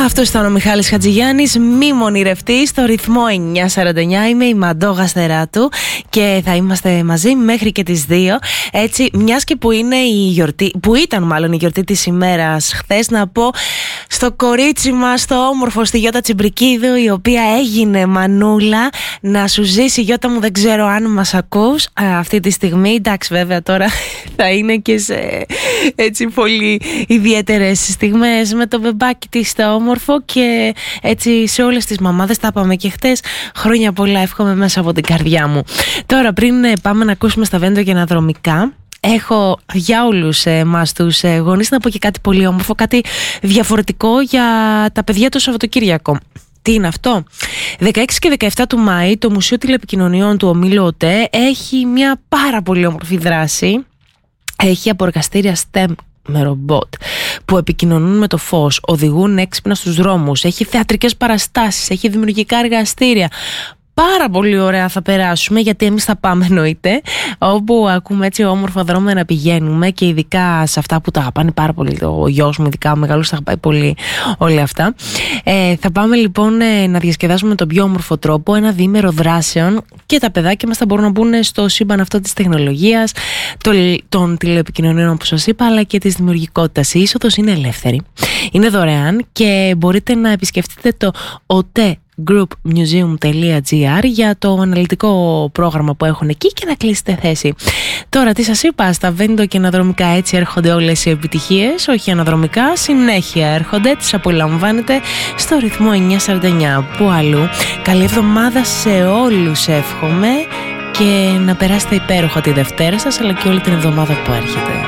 Αυτό ήταν ο Μιχάλης Χατζηγιάννης. Μη μονηρευτεί στο ρυθμό 949. Είμαι η Μαντώ Γαστεράτου και θα είμαστε μαζί μέχρι και τις 2. Έτσι, μιας και που είναι η γιορτή, που ήταν μάλλον η γιορτή της ημέρας χθες, να πω στο κορίτσι μας, το όμορφο, στη Γιώτα Τσιμπρικίδου, η οποία έγινε μανούλα. Να σου ζήσει, Γιώτα μου, δεν ξέρω αν μας ακούς αυτή τη στιγμή. Εντάξει, βέβαια τώρα θα είναι και σε έτσι πολύ ιδιαίτερες στιγμές με το μπεμπάκι της το όμορφο, και έτσι σε όλες τις μαμάδες, τα είπαμε και χτες, χρόνια πολλά εύχομαι μέσα από την καρδιά μου. Τώρα, πριν πάμε να ακούσουμε στα Βέντο και αναδρομικά, έχω για όλους εμάς τους γονείς να πω και κάτι πολύ όμορφο, κάτι διαφορετικό για τα παιδιά το Σαββατοκύριακο. Τι είναι αυτό? 16 και 17 του Μάη το Μουσείο Τηλεπικοινωνιών του Ομίλου ΟΤΕ έχει μια πάρα πολύ όμορφη δράση. Έχει από εργαστήρια STEM με ρομπότ που επικοινωνούν με το φως, οδηγούν έξυπνα στους δρόμους, έχει θεατρικές παραστάσεις, έχει δημιουργικά εργαστήρια. Πάρα πολύ ωραία θα περάσουμε, γιατί εμείς θα πάμε εννοείται, όπου ακούμε έτσι όμορφα δρόμια να πηγαίνουμε, και ειδικά σε αυτά που τα αγαπάνε πάρα πολύ, ο γιος μου ειδικά, ο μεγάλος, τα αγαπάει πολύ όλα αυτά. Θα πάμε λοιπόν να διασκεδάσουμε με τον πιο όμορφο τρόπο, ένα διήμερο δράσεων, και τα παιδάκια μας θα μπορούν να μπουν στο σύμπαν αυτό της τεχνολογίας, των τηλεπικοινωνίων όπως σας είπα, αλλά και της δημιουργικότητας. Η είσοδος είναι ελεύθερη, είναι δωρεάν και μπορείτε να επισκεφτείτε το groupmuseum.gr για το αναλυτικό πρόγραμμα που έχουν εκεί και να κλείσετε θέση. Τώρα, τι σας είπα, στα Βέντο και αναδρομικά έτσι έρχονται όλες οι επιτυχίες, όχι αναδρομικά, συνέχεια έρχονται, τις απολαμβάνετε στο ρυθμό 949. Που αλλού? Καλή εβδομάδα σε όλους εύχομαι, και να περάσετε υπέροχα τη Δευτέρα σας, αλλά και όλη την εβδομάδα που έρχεται.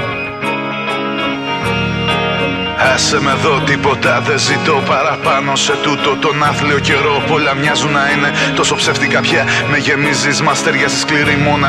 Άσε με εδώ, τίποτα δεν ζητώ παραπάνω σε τούτο τον άθλιο καιρό. Πολλά μοιάζουν να είναι τόσο ψεύτικα πια. Με γεμίζεις, μας ταιριάζει σκληρή μόνα.